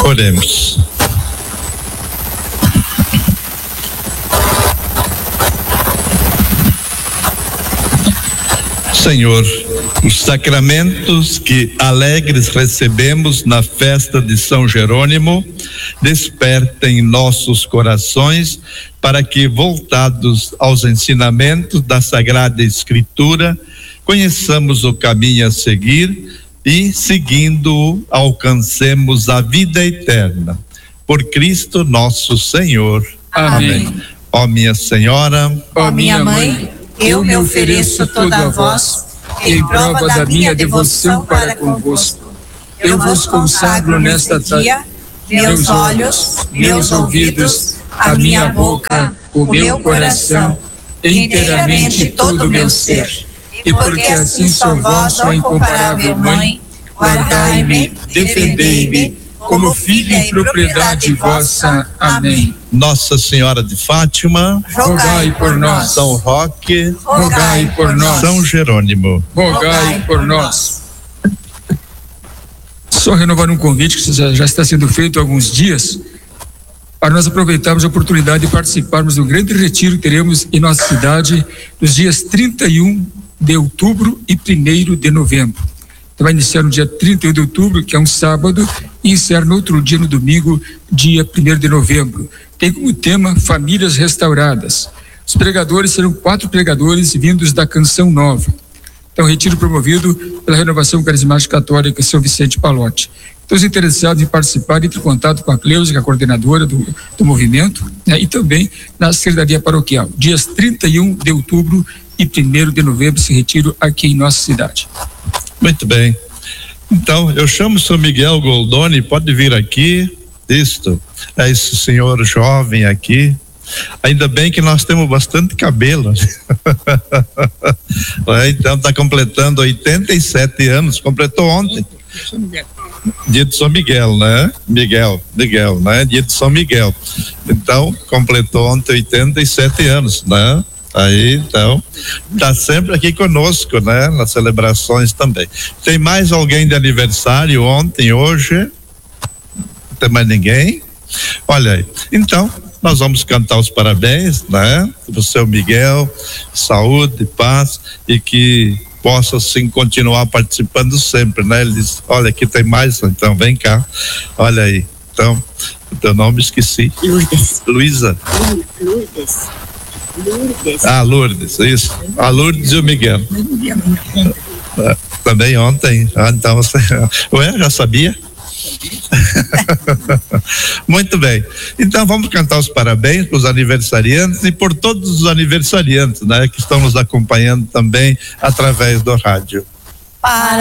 Oremos. Senhor, os sacramentos que alegres recebemos na festa de São Jerônimo, despertem nossos corações para que, voltados aos ensinamentos da Sagrada Escritura, conheçamos o caminho a seguir e, seguindo-o, alcancemos a vida eterna. Por Cristo nosso Senhor. Amém. Ó minha Senhora, ó minha Mãe, eu me ofereço toda a vós, em prova da minha devoção para convosco. Eu vos consagro nesta dia meus olhos, meus ouvidos, a minha boca, o meu coração, inteiramente todo o meu ser. E porque assim sou vós, ó incomparável Mãe, guardai-me, defendei-me, como filha e propriedade vossa. Amém. Nossa Senhora de Fátima, rogai por nós. São Roque, rogai por nós. São Jerônimo, rogai por nós. Só renovar um convite que já está sendo feito há alguns dias, para nós aproveitarmos a oportunidade de participarmos do grande retiro que teremos em nossa cidade nos dias 31 de outubro e 1º de novembro. Então, vai iniciar no dia 31 de outubro, que é um sábado, e encerra no outro dia, no domingo, dia 1º de novembro. Tem como tema Famílias Restauradas. Os pregadores serão 4 pregadores vindos da Canção Nova. Então, retiro promovido pela Renovação Carismática Católica São Vicente Pallotti. Então, os interessados em participar, entre em contato com a Cleusa, que é a coordenadora do movimento, né, e também na Secretaria Paroquial. Dias 31 de outubro e 1º de novembro, esse retiro aqui em nossa cidade. Muito bem. Então, eu chamo o São Miguel Goldoni, pode vir aqui. Isto, é esse senhor jovem aqui. Ainda bem que nós temos bastante cabelo. Então, está completando 87 anos, completou ontem. Dia de São Miguel, né? Miguel, né? Dia de São Miguel. Então, completou ontem 87 anos, né? Aí, então, tá sempre aqui conosco, né? Nas celebrações também. Tem mais alguém de aniversário ontem, hoje? Não tem mais ninguém? Olha aí. Então, nós vamos cantar os parabéns, né? Pro seu Miguel, saúde, paz, e que possa, assim, continuar participando sempre, né? Ele diz, olha, aqui tem mais, então vem cá. Olha aí. Então, o teu nome esqueci. Lourdes. Luísa. Lourdes. Ah, Lourdes, isso. A Lourdes e o Miguel. Também ontem. Ah, então você. Ué, já sabia? Muito bem. Então vamos cantar os parabéns para os aniversariantes e por todos os aniversariantes, né, que estão nos acompanhando também através do rádio. Parabéns